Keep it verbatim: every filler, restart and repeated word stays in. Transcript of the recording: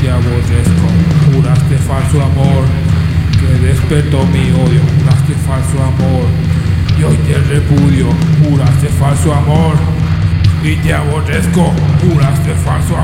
te aborrezco. Juraste falso amor que despertó mi odio. Juraste falso amor y hoy te repudio. Juraste falso amor y te aborrezco. Juraste falso amor.